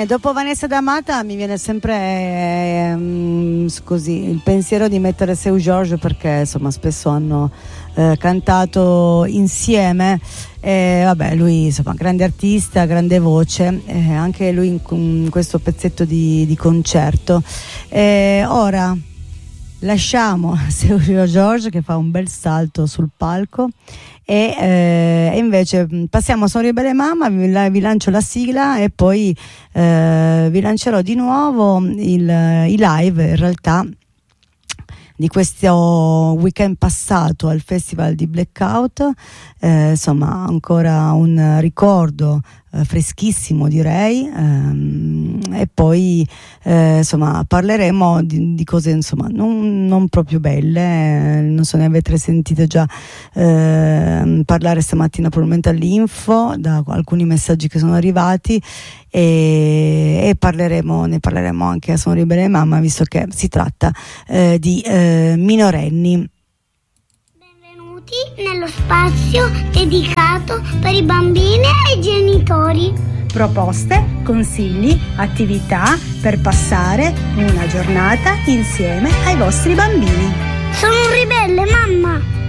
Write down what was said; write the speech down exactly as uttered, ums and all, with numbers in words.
dopo Vanessa D'Amata mi viene sempre eh, così il pensiero di mettere Seu Jorge, perché insomma spesso hanno eh, cantato insieme. Eh, vabbè, lui insomma grande artista, grande voce, eh, anche lui in, in questo pezzetto di, di concerto. Eh, ora lasciamo Seu Jorge che fa un bel salto sul palco e, eh, e invece passiamo a Sono Ribelle Mamma. Vi, vi lancio la sigla e poi eh, vi lancerò di nuovo il, i live in realtà di questo weekend passato al Festival di Blackout. Eh, insomma ancora un ricordo eh, freschissimo direi, ehm, e poi eh, insomma parleremo di, di cose insomma non, non proprio belle, eh, non so ne avete sentito già eh, parlare stamattina probabilmente all'info da alcuni messaggi che sono arrivati, e, e parleremo ne parleremo anche a Sono Ribelle Mamma, visto che si tratta eh, di eh, minorenni. Nello spazio dedicato per i bambini e i genitori. Proposte, consigli, attività per passare una giornata insieme ai vostri bambini. Sono un ribelle, mamma!